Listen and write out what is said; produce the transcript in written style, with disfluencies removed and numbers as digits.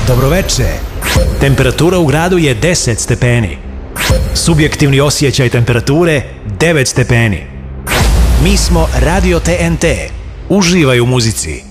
Dobroveče. Temperatura u gradu je 10 stepeni. Subjektivni osjećaj temperature 9 stepeni. Mi smo Radio TNT. Uživaj u muzici.